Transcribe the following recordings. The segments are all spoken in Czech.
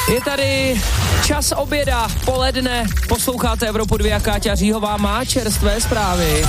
Je tady čas oběda, poledne, posloucháte Evropu 2 a Káťa Říhová má čerstvé zprávy.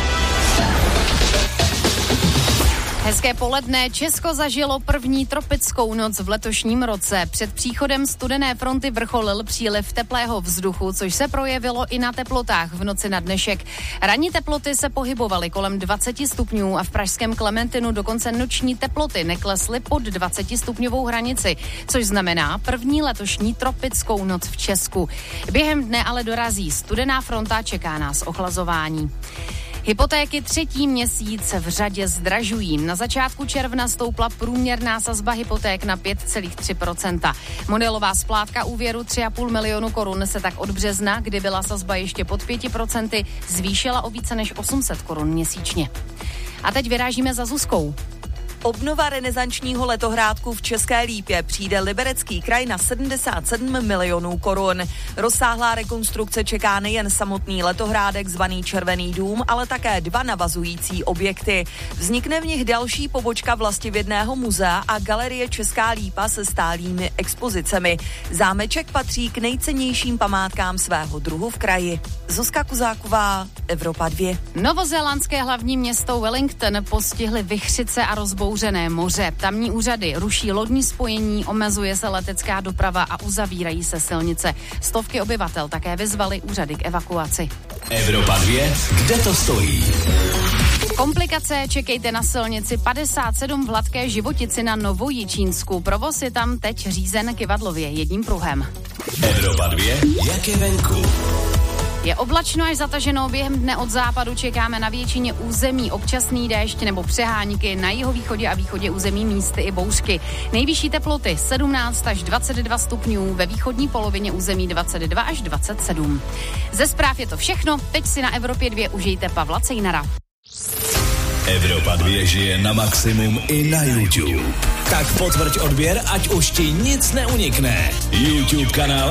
Hezké poledne. Česko zažilo první tropickou noc v letošním roce. Před příchodem studené fronty vrcholil příliv teplého vzduchu, což se projevilo i na teplotách v noci na dnešek. Ranní teploty se pohybovaly kolem 20 stupňů a v pražském Klementinu dokonce noční teploty neklesly pod 20 stupňovou hranici, což znamená první letošní tropickou noc v Česku. Během dne ale dorazí studená fronta, čeká nás ochlazování. Hypotéky 3. měsíc v řadě zdražují. Na začátku června stoupla průměrná sazba hypoték na 5,3%. Modelová splátka úvěru 3,5 milionu korun se tak od března, kdy byla sazba ještě pod 5%, zvýšila o více než 800 korun měsíčně. A teď vyrážíme za Zuzkou. Obnova renesančního letohrádku v České Lípě přijde Liberecký kraj na 77 milionů korun. Rozsáhlá rekonstrukce čeká nejen samotný letohrádek zvaný Červený dům, ale také 2 navazující objekty. Vznikne v nich další pobočka vlastivědného muzea a galerie Česká Lípa se stálými expozicemi. Zámeček patří k nejcennějším památkám svého druhu v kraji. Zuzka Kuzáková, Evropa 2. Novozélandské hlavní město Wellington postihly vichřice a rozbouřené moře. Tamní úřady ruší lodní spojení, omezuje se letecká doprava a uzavírají se silnice. Stovky obyvatel také vyzvaly úřady k evakuaci. Evropa 2, kde to stojí? Komplikace čekejte na silnici 57 v Hladké Životici na Novojičínsku. Provoz je tam teď řízen kyvadlově jedním pruhem. Evropa 2, jak je venku? Je oblačno až zataženo, během dne od západu čekáme na většině území občasný déšť nebo přehánky, na jihovýchodě a východě území místy i bouřky. Nejvyšší teploty 17 až 22 stupňů, ve východní polovině území 22 až 27. Ze zpráv je to všechno, teď si na Evropě 2 užijte Pavla Cejnara. Evropa 2 žije na maximum i na YouTube. Tak potvrď odběr, ať už ti nic neunikne. YouTube kanál